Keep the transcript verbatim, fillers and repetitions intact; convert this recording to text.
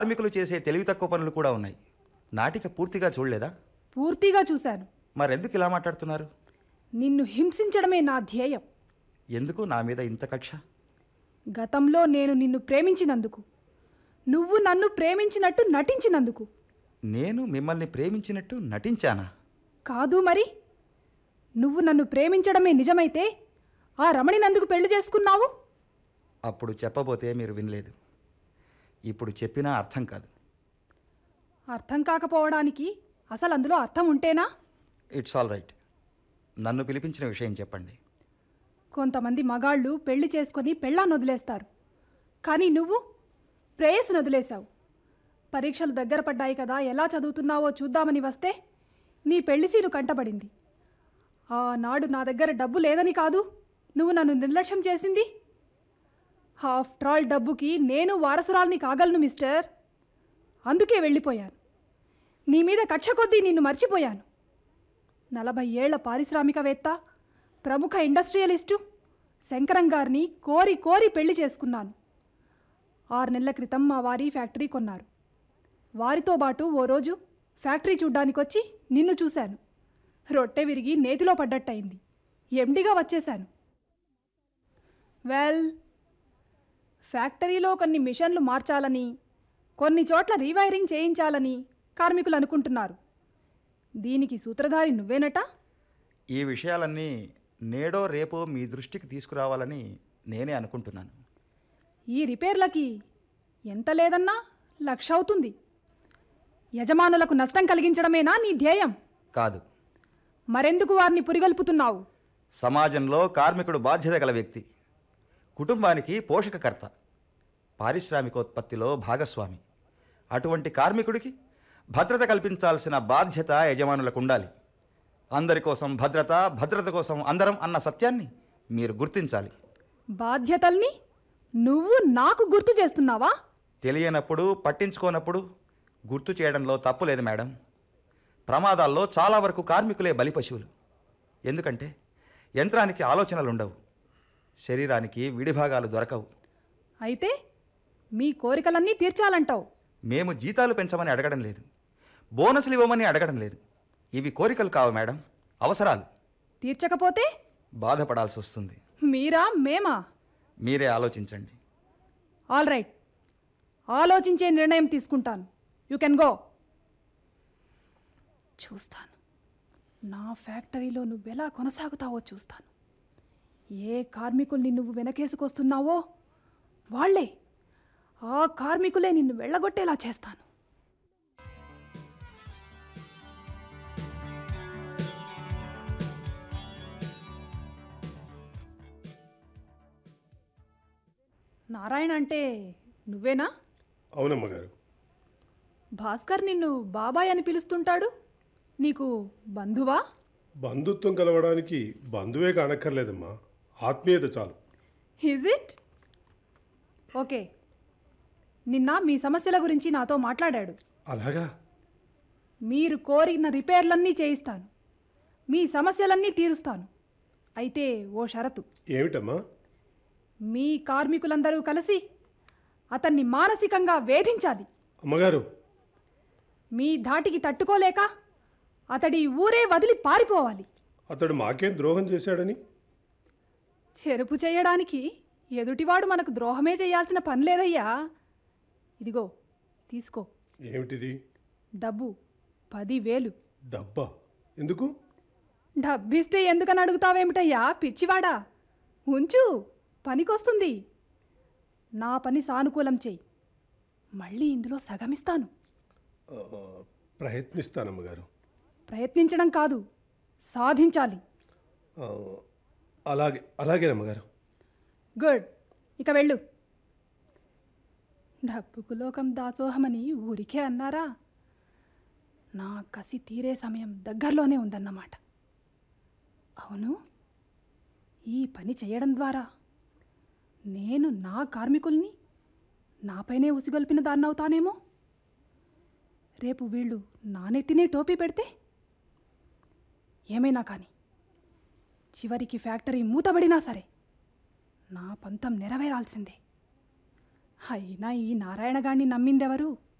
కార్మికులు చేసే తెలివి తక్కువ పనులు కూడా ఉన్నాయి. నాటిక పూర్తిగా చూడలేదా? పూర్తిగా చూశాను. మరెందుకు ఇలా మాట్లాడుతున్నారు? నిన్ను హింసించడమే నా ధ్యేయం. ఎందుకు నా మీద ఇంత కక్ష? గతంలో నేను నిన్ను ప్రేమించినందుకు, నువ్వు నన్ను ప్రేమించినట్టు నటించినందుకు. నేను మిమ్మల్ని ప్రేమించినట్టు నటించానా? కాదు మరి. నువ్వు నన్ను ప్రేమించడమే నిజమైతే ఆ రమణినందుకు పెళ్లి చేసుకున్నావు? అప్పుడు చెప్పబోతే మీరు వినలేదు. ఇప్పుడు చెప్పినా అర్థం కాదు. అర్థం కాకపోవడానికి అసలు అందులో అర్థం ఉంటేనా? It's all right. నన్ను పిలిపించిన విషయం చెప్పండి. కొంతమంది మగాళ్ళు పెళ్లి చేసుకొని పెళ్ళాన్ని వదిలేస్తారు. కానీ నువ్వు ప్రేయస్సును వదిలేశావు. పరీక్షలు దగ్గర పడ్డాయి కదా, ఎలా చదువుతున్నావో చూద్దామని వస్తే నీ పెళ్లి సీను కంటపడింది. ఆనాడు నా దగ్గర డబ్బు లేదని కాదు నువ్వు నన్ను నిర్లక్ష్యం చేసింది. ఆఫ్టర్ ఆల్ డబ్బుకి నేను వారసురాల్ని కాగలను మిస్టర్. అందుకే వెళ్ళిపోయాను. నీ మీద కక్ష కొద్దీ నిన్ను మర్చిపోయాను. నలభై ఏళ్ల పారిశ్రామికవేత్త, ప్రముఖ ఇండస్ట్రియలిస్టు శంకరం గారిని కోరి కోరి పెళ్లి చేసుకున్నాను. ఆరు నెలల క్రితం మా వారి ఫ్యాక్టరీ కొన్నారు. వారితో పాటు ఓ రోజు ఫ్యాక్టరీ చూడ్డానికి వచ్చి నిన్ను చూశాను. రొట్టె విరిగి నేతిలో పడ్డట్టయింది. ఎండిగా వచ్చేశాను. వెల్, ఫ్యాక్టరీలో కొన్ని మిషన్లు మార్చాలని, కొన్ని చోట్ల రీవైరింగ్ చేయించాలని కార్మికులు అనుకుంటున్నారు. దీనికి సూత్రధారి నువ్వేనట. ఈ విషయాలన్నీ నేడో రేపో మీ దృష్టికి తీసుకురావాలని నేనే అనుకుంటున్నాను. ఈ రిపేర్లకి ఎంత లేదన్నా లక్ష అవుతుంది. యజమానులకు నష్టం కలిగించడమేనా నీ ధ్యేయం? కాదు. మరెందుకు వారిని పురిగల్పుతున్నావు? సమాజంలో కార్మికుడు బాధ్యత గల వ్యక్తి, కుటుంబానికి పోషకకర్త, పారిశ్రామికోత్పత్తిలో భాగస్వామి. అటువంటి కార్మికుడికి భద్రత కల్పించాల్సిన బాధ్యత యజమానులకు ఉండాలి. అందరి కోసం భద్రత, భద్రత కోసం అందరం అన్న సత్యాన్ని మీరు గుర్తించాలి. బాధ్యతల్ని నువ్వు నాకు గుర్తు చేస్తున్నావా? తెలియనప్పుడు, పట్టించుకోనప్పుడు గుర్తు చేయడంలో తప్పు లేదు మేడం. ప్రమాదాల్లో చాలా వరకు కార్మికులే బలి పశువులు. ఎందుకంటే యంత్రానికి ఆలోచనలు ఉండవు, శరీరానికి విడిభాగాలు దొరకవు. అయితే మీ కోరికలన్నీ తీర్చాలంటావు? మేము జీతాలు పెంచమని అడగడం లేదు, బోనస్లు ఇవ్వమని అడగడం లేదు. ఇవి కోరికలు కావు మేడం, అవసరాలు. తీర్చకపోతే బాధపడాల్సి వస్తుంది. మీరా మేమా? మీరే ఆలోచించండి. ఆల్ రైట్, ఆలోచించే నిర్ణయం తీసుకుంటాను. You can go. చూస్తాను, నా ఫ్యాక్టరీలో నువ్వెలా కొనసాగుతావో చూస్తాను. ఏ కార్మికుల్ని నువ్వు వెనకేసుకొస్తున్నావో వాళ్లే, ఆ కార్మికులే నిన్ను వెళ్ళగొట్టేలా చేస్తాను. నారాయణ అంటే నువ్వేనా? అవునమ్మగారు. భాస్కర్ నిన్ను బాబాయ్ అని పిలుస్తుంటాడు. నీకు బంధువా? బంధుత్వం కలవడానికి బంధువే కానక్కర్లేదమ్మా, ఆత్మీయత చాలు. Is it? ఓకే, నిన్న మీ సమస్యల గురించి నాతో మాట్లాడాడు. అలాగా? మీరు కోరిన రిపేర్లన్నీ చేయిస్తాను, మీ సమస్యలన్నీ తీరుస్తాను. అయితే ఓ షరతు. ఏమిటమ్మా? మీ కార్మికులందరూ కలిసి అతన్ని మానసికంగా వేధించాలి. అమ్మగారు, మీ ధాటికి తట్టుకోలేక అతడి ఊరే వదిలి పారిపోవాలి. అతడు మాకేం ద్రోహం చేశాడని? చెరుపు చేయడానికి ఎదుటివాడు మనకు ద్రోహమే చేయాల్సిన పని లేదయ్యా. ఇదిగో తీసుకో. ఏమిటిది? డబ్బు పదివేలు. డబ్బా? ఎందుకు? డబ్బిస్తే ఎందుకని అడుగుతావేమిటయ్యా పిచ్చివాడా? ఉంచు, పనికొస్తుంది. నా పని సానుకూలం చెయ్యి, మళ్ళీ ఇందులో సగమిస్తాను. ప్రయత్నిస్తానమ్మగారు. ప్రయత్నించడం కాదు, సాధించాలి. అలాగే అలాగేనమ్మగారు. గుడ్, ఇక వెళ్ళు. డబ్బుకు లోకం దాసోహమని ఊరికే అన్నారా? నా కసి తీరే సమయం దగ్గరలోనే ఉందన్నమాట. అవును, ఈ పని చేయడం ద్వారా నేను నా కార్మికుల్ని నాపైనే ఉసిగొల్పిన దాన్నవుతానేమో. రేపు వీళ్ళు నా నెత్తినే టోపీ పెడితే ఏమైనా కానీ చివరికి ఫ్యాక్టరీ మూతబడినా సరే నా పంతం నెరవేరాల్సిందే. అయినా ఈ నారాయణగాడిని నమ్మిందెవరు?